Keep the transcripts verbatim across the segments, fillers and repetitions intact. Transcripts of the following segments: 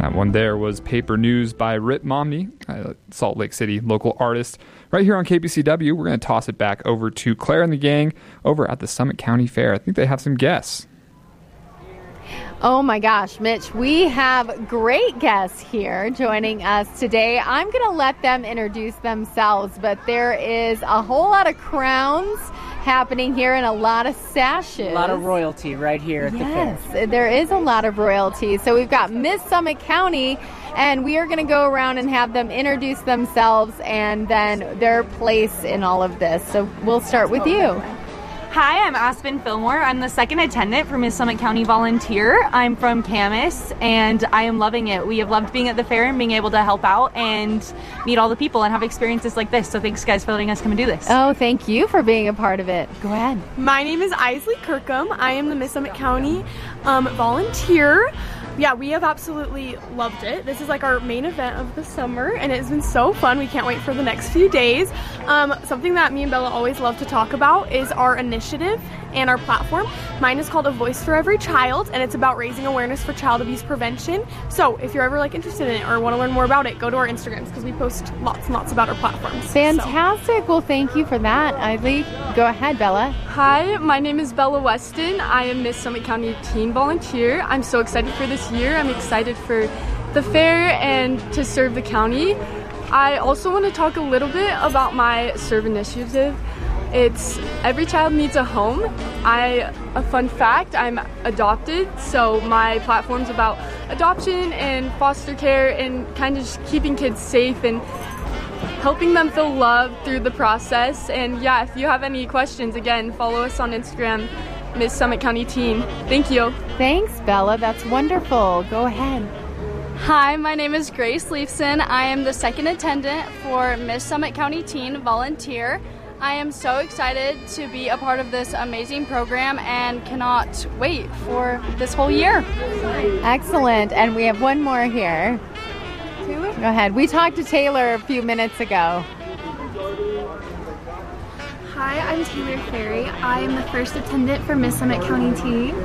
That one there was Paper News by Rip Momney, a Salt Lake City local artist. Right here on K B C W, we're going to toss it back over to Claire and the gang over at the Summit County Fair. I think they have some guests. Oh my gosh, Mitch, we have great guests here joining us today. I'm going to let them introduce themselves, but there is a whole lot of crowns happening here and a lot of sashes. A lot of royalty right here at yes, the fair. Yes, there is a lot of royalty. So we've got Miss Summit County, and we are going to go around and have them introduce themselves and then their place in all of this. So we'll start with you. Hi, I'm Aspen Fillmore. I'm the second attendant for Miss Summit County Volunteer. I'm from Camas, and I am loving it. We have loved being at the fair and being able to help out and meet all the people and have experiences like this. So thanks, guys, for letting us come and do this. Oh, thank you for being a part of it. Go ahead. My name is Isley Kirkham. I am the Miss Summit County um, Volunteer. Yeah, we have absolutely loved it. This is like our main event of the summer, and it's been so fun. We can't wait for the next few days. Um, something that me and Bella always love to talk about is our initiative and our platform. Mine is called A Voice for Every Child, and it's about raising awareness for child abuse prevention. So if you're ever like interested in it or want to learn more about it, go to our Instagrams because we post lots and lots about our platforms. Fantastic. So. Well, thank you for that, Isley. Go ahead, Bella. Hi, my name is Bella Weston. I am Miss Summit County Teen Volunteer. I'm so excited for this year. I'm excited for the fair and to serve the county. I also want to talk a little bit about my Serve initiative. It's Every Child Needs a Home. I, a fun fact, I'm adopted, so my platform's about adoption and foster care and kind of just keeping kids safe and helping them feel loved through the process. And yeah, if you have any questions, again, follow us on Instagram, Miss Summit County Teen. Thank you. Thanks, Bella. That's wonderful. Go ahead. Hi, my name is Grace Leifson. I am the second attendant for Miss Summit County Teen Volunteer. I am so excited to be a part of this amazing program and cannot wait for this whole year. Excellent. And we have one more here. Taylor? Go ahead. We talked to Taylor a few minutes ago. Hi, I'm Taylor Ferry. I am the first attendant for Miss Summit County Teen.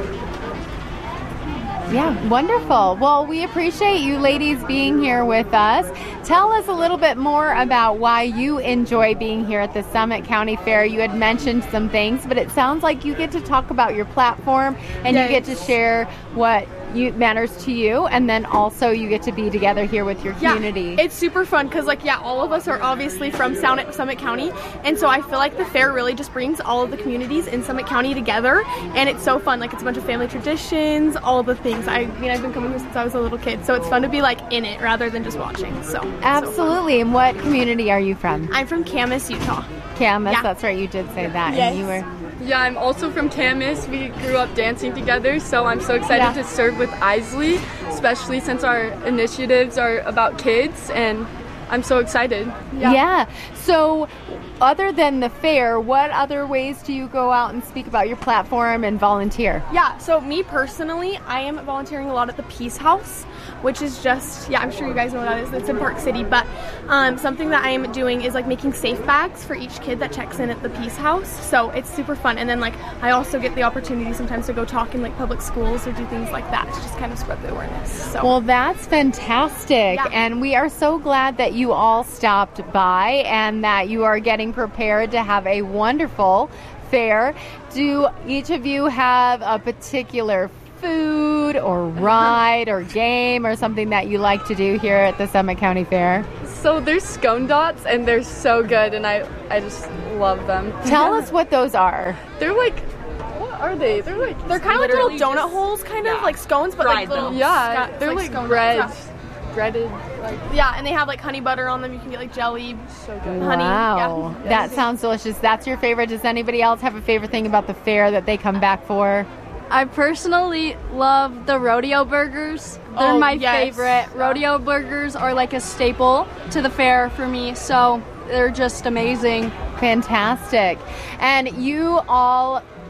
Yeah, wonderful. Well, we appreciate you ladies being here with us. Tell us a little bit more about why you enjoy being here at the Summit County Fair. You had mentioned some things, but it sounds like you get to talk about your platform and yes. you get to share what you, matters to you, and then also you get to be together here with your community. Yeah, it's super fun because, like, yeah, all of us are obviously from Summit County, and so I feel like the fair really just brings all of the communities in Summit County together, and it's so fun. Like, it's a bunch of family traditions, all the things. I mean, I've been coming here since I was a little kid, so it's fun to be, like, in it rather than just watching. So absolutely. So and what community are you from? I'm from Camas, Utah. Camas, yeah. That's right. You did say that. Yes. And you were. Yeah, I'm also from Camas. We grew up dancing together, so I'm so excited yeah. to serve with Isley, especially since our initiatives are about kids, and I'm so excited. Yeah. yeah. So other than the fair, what other ways do you go out and speak about your platform and volunteer? Yeah, so me personally, I am volunteering a lot at the Peace House, which is just, yeah, I'm sure you guys know what that is. It's in Park City, but um, something that I am doing is like making safe bags for each kid that checks in at the Peace House. So it's super fun. And then like I also get the opportunity sometimes to go talk in like public schools or do things like that to just kind of spread the awareness. So. Well, that's fantastic. Yeah. And we are so glad that you all stopped by and that you are getting prepared to have a wonderful fair. Do each of you have a particular food or ride or game or something that you like to do here at the Summit County Fair? So there's scone dots and they're so good and I, I just love them. Tell us what those are. They're like, what are they? They're like, they're kind of like little donut just, holes, kind of yeah. like scones, but like little, yeah, sc- they're like, like bread. Yeah. Breaded, like yeah, and they have like honey butter on them. You can get like jelly, so good. Honey. Wow, yeah. That sounds delicious. That's your favorite. Does anybody else have a favorite thing about the fair that they come back for? I personally love the rodeo burgers. They're oh, my yes. favorite. Rodeo burgers are like a staple to the fair for me, so they're just amazing. Fantastic. And you all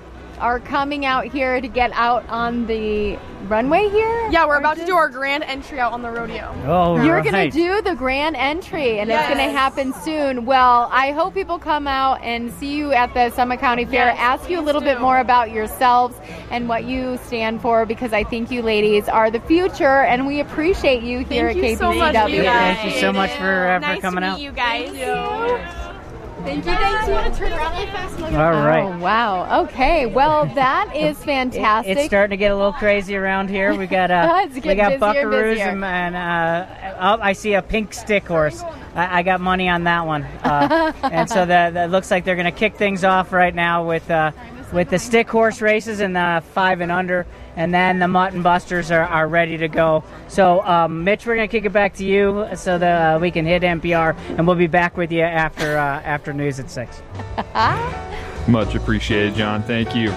are coming out here to get out on the runway here? Yeah, we're Or about to just- do our grand entry out on the rodeo. Oh, You're right. going to do the grand entry, and Yes. it's going to happen soon. Well, I hope people come out and see you at the Summit County Fair, Yes, ask you a please little bit do. more about yourselves and what you stand for, because I think you ladies are the future, and we appreciate you here Thank at you K P C so much, W. you guys. Thank you so much for, uh, for nice coming to out. meet you guys. Thank you. Thank you. Want to turn around really fast? Look at All right. Oh, wow. Okay. Well, that is It- fantastic. it's starting to get a little crazy around here. We got uh, It's we getting got busier and buckaroos busier. and, and uh, oh, I see a pink stick horse. I, I got money on that one, uh, and so that, that looks like they're going to kick things off right now with uh, with the stick horse races and the five and under, and then the Mutton Busters are, are ready to go. So, um, Mitch, we're going to kick it back to you so that uh, we can hit N P R, and we'll be back with you after uh, after news at six. Much appreciated, John. Thank you.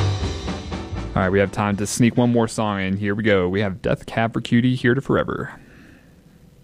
All right, we have time to sneak one more song in. Here we go. We have Death Cab for Cutie, Here to Forever.